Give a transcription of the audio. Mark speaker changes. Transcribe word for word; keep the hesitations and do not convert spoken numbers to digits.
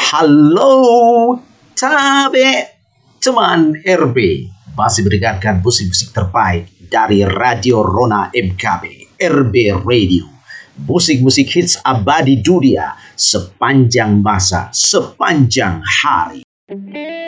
Speaker 1: Halo, Tabe, teman R B. Masih mendengarkan musik-musik terbaik dari Radio Rona M K B, R B Radio. Musik-musik hits abadi dunia sepanjang masa, sepanjang hari.